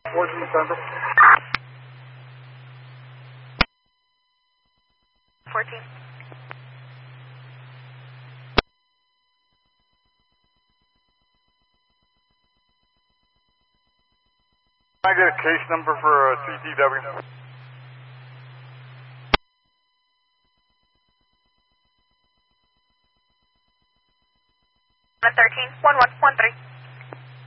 14 December. 14. Can I get a case number for CTW? 13, 1113.